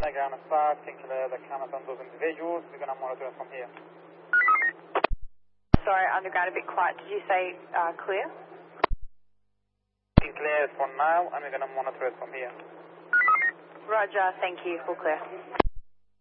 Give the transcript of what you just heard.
Ground 5, think clear the cameras on those individuals. We're going to monitor it from here. Sorry, underground a bit quiet. Did you say clear? Think clear for now, and we're going to monitor it from here. Roger, thank you, full clear.